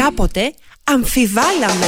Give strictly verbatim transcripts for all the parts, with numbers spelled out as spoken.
κάποτε αμφιβάλαμε.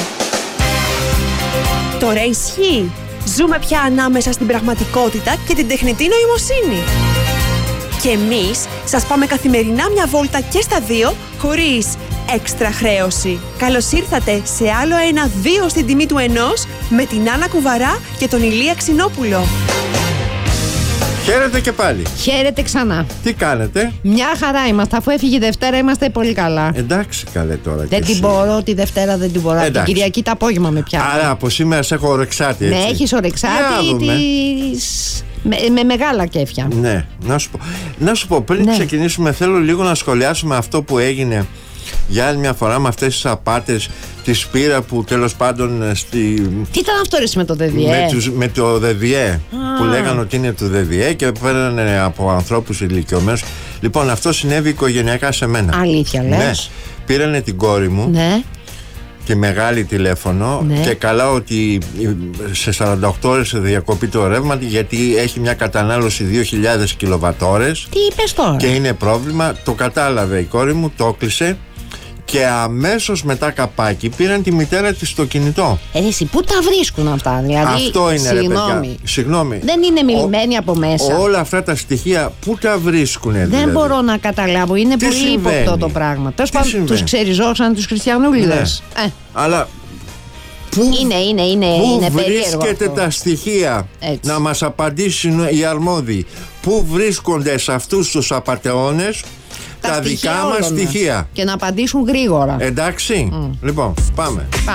Τώρα ισχύει. Ζούμε πια ανάμεσα στην πραγματικότητα και την τεχνητή νοημοσύνη. Και εμείς σας πάμε καθημερινά μια βόλτα και στα δύο, χωρίς έξτρα χρέωση. Καλώς ήρθατε σε άλλο ένα δύο στην τιμή του ενός, με την Άννα Κουβαρά και τον Ηλία Ξινόπουλο. Χαίρετε και πάλι. Χαίρετε ξανά. Τι κάνετε? Μια χαρά είμαστε. Αφού έφυγε η Δευτέρα, είμαστε πολύ καλά. Εντάξει, καλέ τώρα. Δεν την μπορώ, τη Δευτέρα δεν την μπορώ. Την Κυριακή το απόγευμα με πιάνει. Άρα από σήμερα σε έχω ορεξάτη, έτσι. Ναι, έχεις ορεξάτη της... με, με μεγάλα κέφια. Ναι, να σου πω, να σου πω πριν ναι. ξεκινήσουμε, θέλω λίγο να σχολιάσουμε αυτό που έγινε για άλλη μια φορά με αυτές τις απάτες, τη σπήρα που τέλος πάντων στη... Τι ήταν αυτό ρε με το ΔΔΕ? Με, τους, με το ΔΔΕ που λέγανε ότι είναι του ΔΔΕ και παίρνανε από ανθρώπους ηλικιωμένους. Λοιπόν, αυτό συνέβη οικογενειακά σε μένα. Αλήθεια λες? Ναι. Πήρανε την κόρη μου, ναι. τη μεγάλη τηλέφωνο, ναι. και καλά ότι σε σαράντα οκτώ ώρες διακοπή το ρεύμα, γιατί έχει μια κατανάλωση δύο χιλιάδες κιλοβατόρες. Τι είπες τώρα? Και είναι πρόβλημα, το κατάλαβε η κόρη μου, το κλείσε. Και αμέσως μετά καπάκι πήραν τη μητέρα της στο κινητό. Ε, εσύ πού τα βρίσκουν αυτά, δηλαδή? Αυτό είναι, συγγνώμη. ρε παιδιά. Συγγνώμη. Δεν είναι μιλημένοι Ο, από μέσα. Όλα αυτά τα στοιχεία πού τα βρίσκουνε? Δεν δηλαδή? μπορώ να καταλάβω. Είναι Τι πολύ συμβαίνει? υποπτώ το πράγμα. Τέλος πάντων, τους ξεριζώσαν τους χριστιανούλιδες. Ναι. Ε. Αλλά πού, είναι, είναι, είναι, πού είναι βρίσκεται αυτό? Τα στοιχεία? Έτσι. Να μας απαντήσουν οι αρμόδιοι. Πού βρίσκονται σε αυτούς τους απατεώνες τα, τα δικά μας στοιχεία? Και να απαντήσουν γρήγορα. Εντάξει, mm. λοιπόν, πάμε. Πάμε.